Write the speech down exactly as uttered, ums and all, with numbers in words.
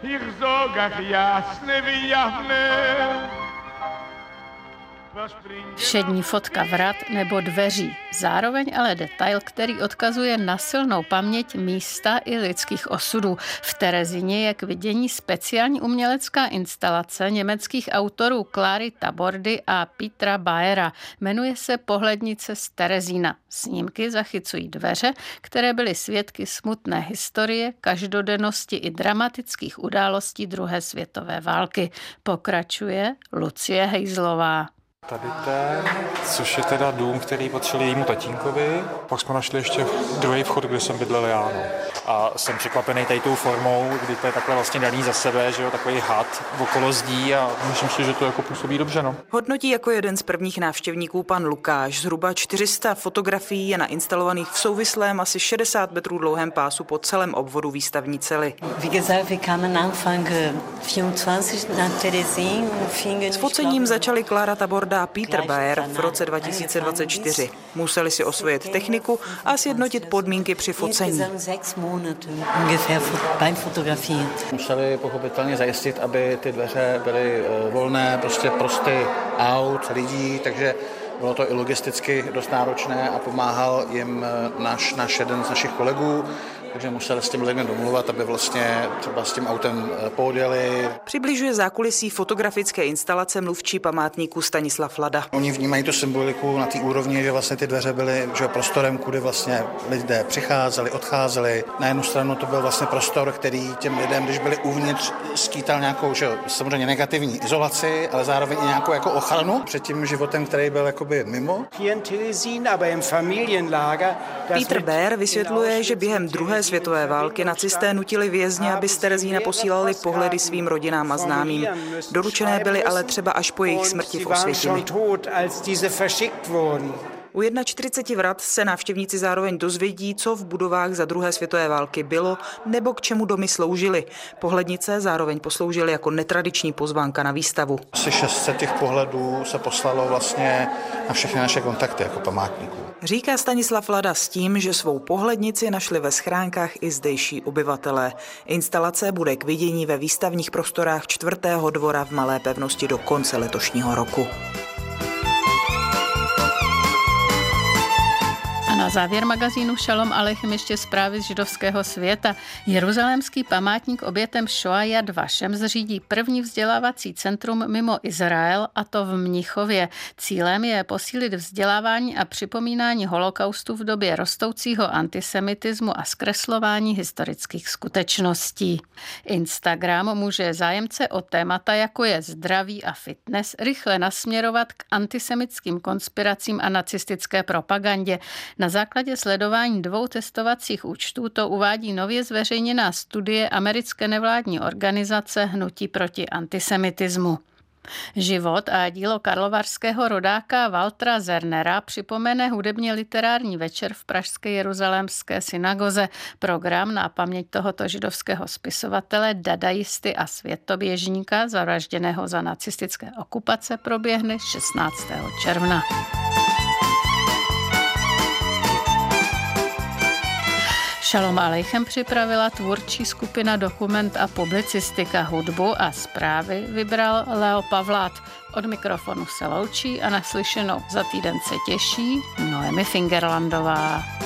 ich sag ach jasne wie jasne. Všední fotka vrat nebo dveří, zároveň ale detail, který odkazuje na silnou paměť místa i lidských osudů. V Terezíně je k vidění speciální umělecká instalace německých autorů Clary Tabordy a Petera Bayera. Jmenuje se Pohlednice z Terezína. Snímky zachycují dveře, které byly svědky smutné historie, každodennosti i dramatických událostí druhé světové války. Pokračuje Lucie Hejzlová. Tady ten, což je teda dům, který patřil jejímu tatínkovi. Pak jsme našli ještě druhý vchod, kde jsem bydlel já. No. A jsem překvapený tady tou formou, kdy to je takhle vlastně daný za sebe, že jo, takový had okolo zdí a myslím si, že to jako působí dobře, no. Hodnotí jako jeden z prvních návštěvníků pan Lukáš. Zhruba čtyři sta fotografií je nainstalovaných v souvislém asi šedesát metrů dlouhém pásu po celém obvodu výstavní cely. S focením začali Clara Taborda a Peter Bayer v roce dva tisíce dvacet čtyři. Museli si osvojit techniku a sjednotit podmínky při focení. Museli pochopitelně zajistit, aby ty dveře byly volné, prostě prosty aut, lidí, takže bylo to i logisticky dost náročné a pomáhal jim náš, náš jeden z našich kolegů, takže museli s těmi lidmi domluvat, aby vlastně třeba s tím autem poodjeli. Přibližuje zákulisí fotografické instalace mluvčí památníku Stanislav Lada. Oni vnímají tu symboliku na té úrovni, že vlastně ty dveře byly že prostorem, kudy vlastně lidé přicházeli, odcházeli. Na jednu stranu to byl vlastně prostor, který těm lidem, když byli uvnitř, skýtal nějakou, že samozřejmě negativní izolaci, ale zároveň i nějakou jako ochranu před tím životem, který byl jakoby mimo. Peter Bayer vysvětluje, že během druhé světové války nacisté nutili vězně, aby z Terezína posílali pohledy svým rodinám a známým. Doručené byly ale třeba až po jejich smrti v Osvětimi. U čtyřicet jedna vrat se návštěvníci zároveň dozvědí, co v budovách za druhé světové války bylo nebo k čemu domy sloužily. Pohlednice zároveň posloužily jako netradiční pozvánka na výstavu. Asi šest set těch pohledů se poslalo vlastně na všechny naše kontakty jako památníků. Říká Stanislav Lada s tím, že svou pohlednici našli ve schránkách i zdejší obyvatelé. Instalace bude k vidění ve výstavních prostorách čtvrtého dvora v Malé Pevnosti do konce letošního roku. Na závěr magazínu Šalom Aleichem ještě zprávy z židovského světa. Jeruzalémský památník obětem Šoa Yad Vashem zřídí první vzdělávací centrum mimo Izrael, a to v Mnichově. Cílem je posílit vzdělávání a připomínání holokaustu v době rostoucího antisemitismu a zkreslování historických skutečností. Instagram může zájemce o témata, jako je zdraví a fitness, rychle nasměrovat k antisemitským konspiracím a nacistické propagandě. Na základě sledování dvou testovacích účtů to uvádí nově zveřejněná studie americké nevládní organizace Hnutí proti antisemitismu. Život a dílo karlovarského rodáka Waltera Zernera připomene hudebně literární večer v pražské Jeruzalémské synagoze. Program na paměť tohoto židovského spisovatele, dadaisty a světoběžníka zavražděného za nacistické okupace proběhne šestnáctého června. Šalom Aleichem připravila tvůrčí skupina Dokument a publicistika, hudbu a zprávy vybral Leo Pavlát. Od mikrofonu se loučí a naslyšenou za týden se těší Noemi Fingerlandová.